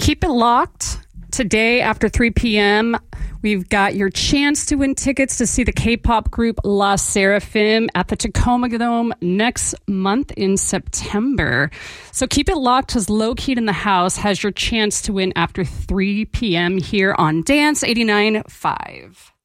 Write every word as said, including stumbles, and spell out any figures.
keep it locked. Today, after three p.m., we've got your chance to win tickets to see the K-pop group La Seraphim at the Tacoma Dome next month in September. So keep it locked because Low Key in the House has your chance to win after three p.m. here on Dance eighty-nine point five.